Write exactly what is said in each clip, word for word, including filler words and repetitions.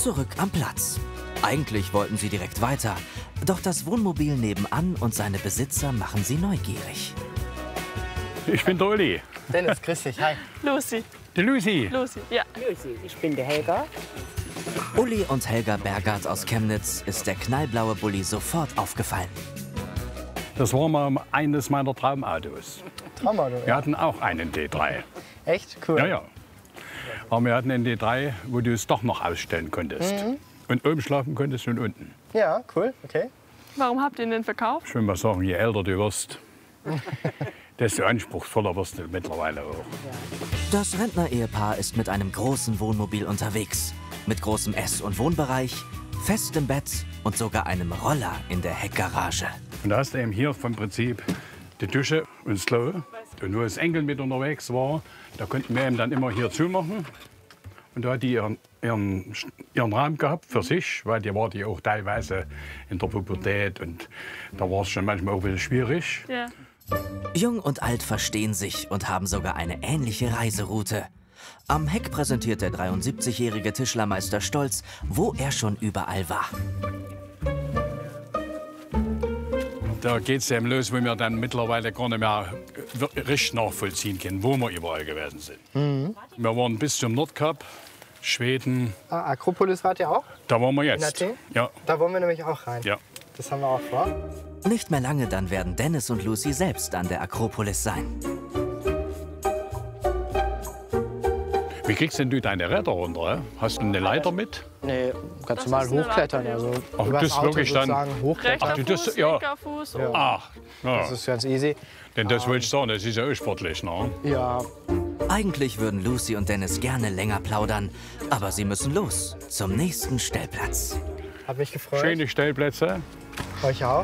zurück am Platz. Eigentlich wollten sie direkt weiter, doch das Wohnmobil nebenan und seine Besitzer machen sie neugierig. Ich bin der Uli. Dennis, grüß dich, hi. Lucy. Die Lucy. Lucy, ja. Lucy, ich bin der Helga. Uli und Helga Bergert aus Chemnitz ist der knallblaue Bulli sofort aufgefallen. Das war mal eines meiner Traumautos. Traumauto, Wir ja. hatten auch einen D drei. Echt? Cool. Ja, ja. Aber wir hatten einen D drei, wo du es doch noch ausstellen konntest. Mhm. Und oben schlafen konntest und unten. Ja, cool, okay. Warum habt ihr ihn denn verkauft? Ich will mal sagen, je älter du wirst, desto anspruchsvoller wirst du mittlerweile auch. Das Rentner-Ehepaar ist mit einem großen Wohnmobil unterwegs. Mit großem Ess- und Wohnbereich, festem Bett und sogar einem Roller in der Heckgarage. Und da hast du eben hier vom Prinzip die Dusche und das Klo. Und wo das Enkel mit unterwegs war, da konnten wir ihm dann immer hier zumachen. Und da hat die ihren, ihren, ihren Raum gehabt für sich, weil die war die auch teilweise in der Pubertät. Und da war es schon manchmal auch ein bisschen schwierig. Ja. Jung und alt verstehen sich und haben sogar eine ähnliche Reiseroute. Am Heck präsentiert der dreiundsiebzigjährige Tischlermeister stolz, wo er schon überall war. Da geht es eben los, wo wir dann mittlerweile gar nicht mehr richtig nachvollziehen können, wo wir überall gewesen sind. Mhm. Wir waren bis zum Nordkap, Schweden. Ah, Akropolis wart ihr auch? Da waren wir In jetzt. Athen? Ja. Da wollen wir nämlich auch rein. Ja. Das haben wir auch vor. Nicht mehr lange, dann werden Dennis und Lucy selbst an der Akropolis sein. Wie kriegst denn du deine Räder runter? Hast du eine Leiter mit? Nee, ganz Das normal ist eine hochklettern. Leiter, Also Ach, übers das ist Auto wirklich dann- sozusagen hochklettern. Ach, du, Rechter das- Fuß, ja. linker Fuß. Oh. Ach, ja. Das ist ganz easy. Denn das wollte ich sagen, das ist ja auch sportlich. Ne? Ja, Eigentlich würden Lucy und Dennis gerne länger plaudern, aber sie müssen los zum nächsten Stellplatz. hab mich gefreut. Schöne Stellplätze. Euch auch.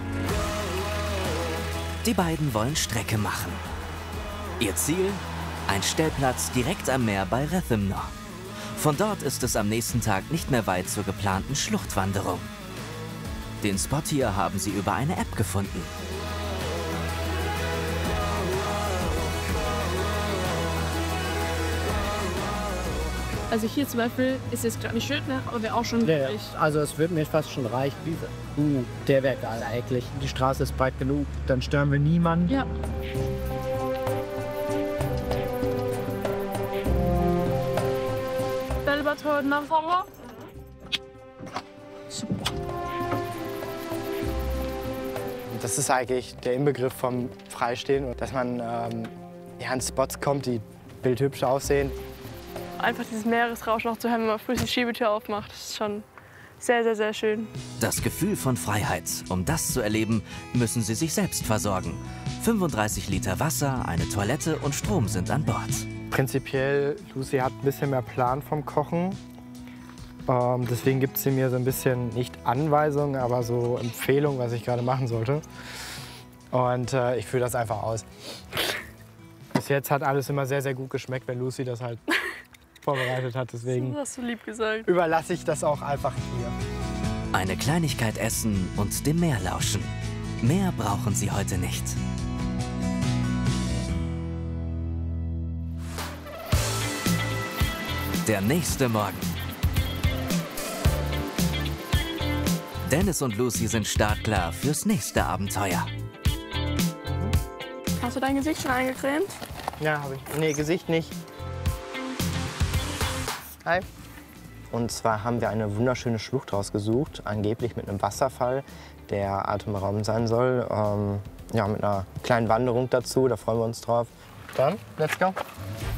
Die beiden wollen Strecke machen. Ihr Ziel? Ein Stellplatz direkt am Meer bei Rethymno. Von dort ist es am nächsten Tag nicht mehr weit zur geplanten Schluchtwanderung. Den Spot hier haben sie über eine App gefunden. Also hier zum Beispiel ist jetzt gerade nicht schön, ne? Aber wäre auch schon Ja, ja. wirklich. Also es wird mir fast schon reichen. Uh, der wäre geil eigentlich. Die Straße ist breit genug, dann stören wir niemanden. Ja. Bällebad nach Sommer. Das ist eigentlich der Inbegriff vom Freistehen, dass man ähm, ja, an Spots kommt, die bildhübsch aussehen. Einfach dieses Meeresrauschen noch zu hören, wenn man früh die Schiebetür aufmacht. Das ist schon sehr, sehr, sehr schön. Das Gefühl von Freiheit. Um das zu erleben, müssen sie sich selbst versorgen. fünfunddreißig Liter Wasser, eine Toilette und Strom sind an Bord. Prinzipiell, Lucy hat ein bisschen mehr Plan vom Kochen. Ähm, deswegen gibt sie mir so ein bisschen, nicht Anweisungen, aber so Empfehlungen, was ich gerade machen sollte. Und äh, ich führe das einfach aus. Bis jetzt hat alles immer sehr, sehr gut geschmeckt, wenn Lucy das halt vorbereitet hat. Deswegen Das hast du lieb gesagt. überlasse ich das auch einfach hier. Eine Kleinigkeit essen und dem Meer lauschen. Mehr brauchen sie heute nicht. Der nächste Morgen. Dennis und Lucy sind startklar fürs nächste Abenteuer. Hast du dein Gesicht schon eingecremt? Ja, habe ich. Nee, Gesicht nicht. Hi. Und zwar haben wir eine wunderschöne Schlucht rausgesucht, angeblich mit einem Wasserfall, der atemberaubend sein soll. Ähm, ja, mit einer kleinen Wanderung dazu, da freuen wir uns drauf. Dann, let's go.